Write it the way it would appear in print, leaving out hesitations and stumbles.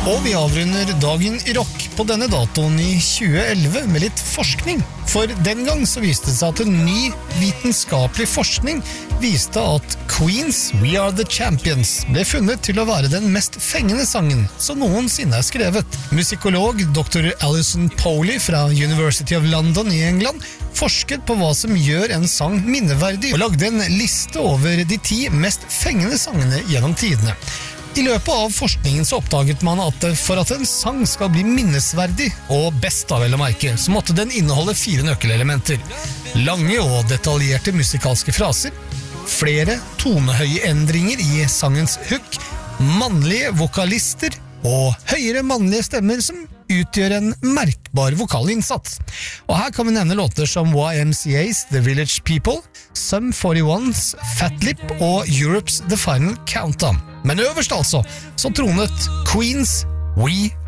Og vi avrunder dagen i rock på denne datoen i 2011 med litt forskning. For den gang så viste det seg at en ny vitenskapelig forskning viste at Queens We Are The Champions ble funnet til å være den mest fengende sangen som noensinne er skrevet. Musikolog Dr. Alison Poley fra University of London i England forsket på hva som gjør en sang minneverdig, og lagde en liste over de 10 mest fengende sangene gjennom tidene. I løpet av forskningen så oppdaget man at for at en sang skal bli minnesverdig, og best av vel å merke, så måtte den inneholde 4 nøkkelelementer. Lange og detaljerte musikalske fraser, flere tonehøye endringer i sangens hook, mannlige vokalister og høyere mannlige stemmer som utgjør en merkbar vokalinnsats. Og her kan vi nevne låter som YMCA's The Village People, Sum 41's Fat Lip og Europe's The Final Countdown. Men øverst altså, så tronet Queens We